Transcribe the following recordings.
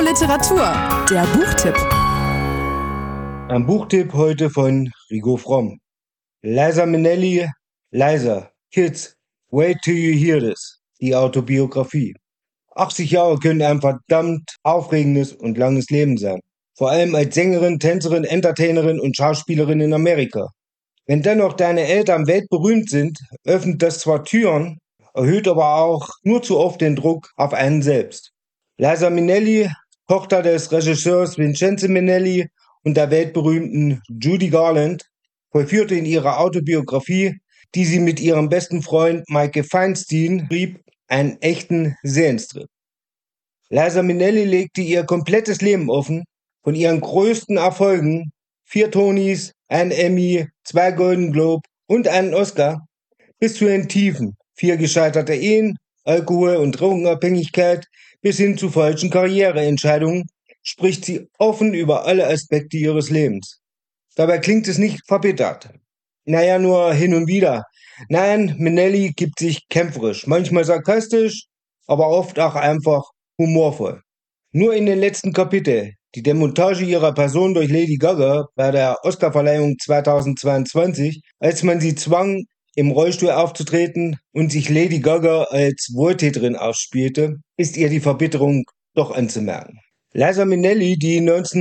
Literatur, der Buchtipp. Ein Buchtipp heute von Rigo Fromm. Liza Minnelli, Liza, Kids, wait till you hear this. Die Autobiografie. 80 Jahre können ein verdammt aufregendes und langes Leben sein. Vor allem als Sängerin, Tänzerin, Entertainerin und Schauspielerin in Amerika. Wenn dennoch deine Eltern weltberühmt sind, öffnet das zwar Türen, erhöht aber auch nur zu oft den Druck auf einen selbst. Liza Minnelli, Tochter des Regisseurs Vincenzo Minnelli und der weltberühmten Judy Garland, vollführte in ihrer Autobiografie, die sie mit ihrem besten Freund Michael Feinstein schrieb, einen echten Seelenstrip. Liza Minnelli legte ihr komplettes Leben offen, von ihren größten Erfolgen, 4 Tonys, ein Emmy, 2 Golden Globe und einen Oscar, bis zu den Tiefen, 4 gescheiterte Ehen, Alkohol- und Drogenabhängigkeit bis hin zu falschen Karriereentscheidungen, spricht sie offen über alle Aspekte ihres Lebens. Dabei klingt es nicht verbittert. Naja, nur hin und wieder. Nein, Minnelli gibt sich kämpferisch, manchmal sarkastisch, aber oft auch einfach humorvoll. Nur in den letzten Kapiteln, die Demontage ihrer Person durch Lady Gaga bei der Oscarverleihung 2022, als man sie zwang, im Rollstuhl aufzutreten und sich Lady Gaga als Wohltäterin ausspielte, ist ihr die Verbitterung doch anzumerken. Liza Minnelli, die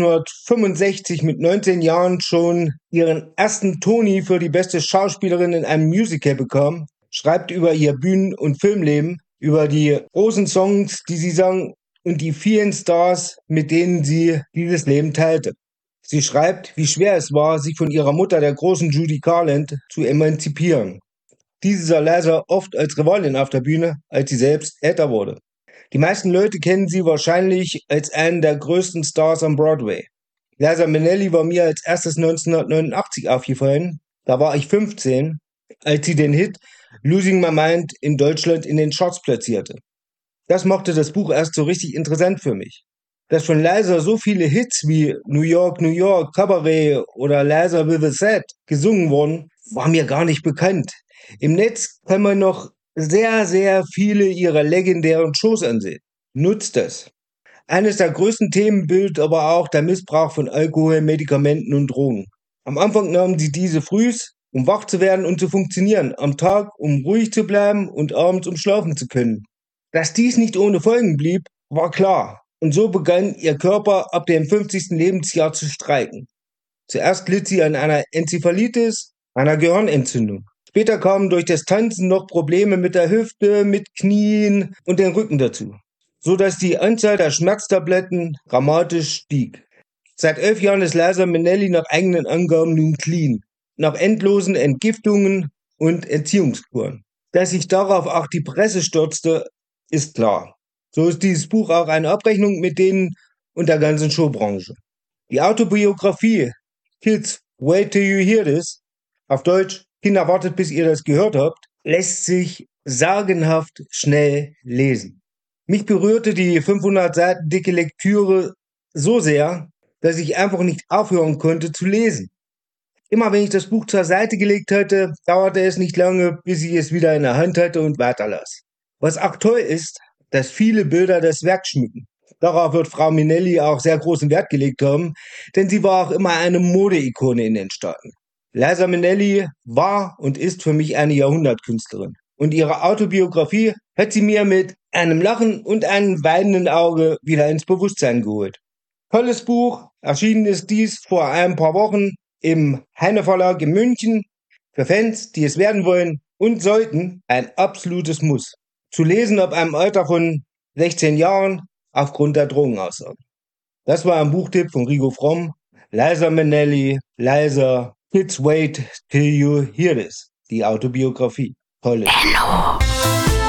1965 mit 19 Jahren schon ihren ersten Tony für die beste Schauspielerin in einem Musical bekam, schreibt über ihr Bühnen- und Filmleben, über die großen Songs, die sie sang und die vielen Stars, mit denen sie dieses Leben teilte. Sie schreibt, wie schwer es war, sich von ihrer Mutter, der großen Judy Garland, zu emanzipieren. Diese sah Liza oft als Rivalin auf der Bühne, als sie selbst älter wurde. Die meisten Leute kennen sie wahrscheinlich als einen der größten Stars am Broadway. Liza Minnelli war mir als erstes 1989 aufgefallen, da war ich 15, als sie den Hit Losing My Mind in Deutschland in den Charts platzierte. Das machte das Buch erst so richtig interessant für mich. Dass von Liza so viele Hits wie New York, New York, Cabaret oder Liza with a Set gesungen wurden, war mir gar nicht bekannt. Im Netz kann man noch sehr, sehr viele ihrer legendären Shows ansehen. Nutzt das. Eines der größten Themen bildet aber auch der Missbrauch von Alkohol, Medikamenten und Drogen. Am Anfang nahmen sie diese frühs, um wach zu werden und zu funktionieren, am Tag, um ruhig zu bleiben und abends, um schlafen zu können. Dass dies nicht ohne Folgen blieb, war klar. Und so begann ihr Körper ab dem 50. Lebensjahr zu streiken. Zuerst litt sie an einer Enzephalitis, einer Gehirnentzündung. Später kamen durch das Tanzen noch Probleme mit der Hüfte, mit Knien und dem Rücken dazu, so dass die Anzahl der Schmerztabletten dramatisch stieg. Seit 11 Jahren ist Liza Minnelli nach eigenen Angaben nun clean, nach endlosen Entgiftungen und Entziehungskuren. Dass sich darauf auch die Presse stürzte, ist klar. So ist dieses Buch auch eine Abrechnung mit denen und der ganzen Showbranche. Die Autobiografie Kids, wait till you hear this, auf Deutsch, Kinder, wartet, bis ihr das gehört habt, lässt sich sagenhaft schnell lesen. Mich berührte die 500 Seiten dicke Lektüre so sehr, dass ich einfach nicht aufhören konnte zu lesen. Immer wenn ich das Buch zur Seite gelegt hatte, dauerte es nicht lange, bis ich es wieder in der Hand hatte und weiterlas. Was auch toll ist, dass viele Bilder das Werk schmücken. Darauf wird Frau Minnelli auch sehr großen Wert gelegt haben, denn sie war auch immer eine Modeikone in den Staaten. Liza Minnelli war und ist für mich eine Jahrhundertkünstlerin. Und ihre Autobiografie hat sie mir mit einem Lachen und einem weinenden Auge wieder ins Bewusstsein geholt. Tolles Buch, erschienen ist dies vor ein paar Wochen im Heine Verlag in München. Für Fans, die es werden wollen und sollten, ein absolutes Muss. Zu lesen ab einem Alter von 16 Jahren aufgrund der Drogenaussagen. Das war ein Buchtipp von Rigo Fromm. Liza Minnelli, Liza, Kids Wait Till You Hear This. Die Autobiografie. Toll. Hello.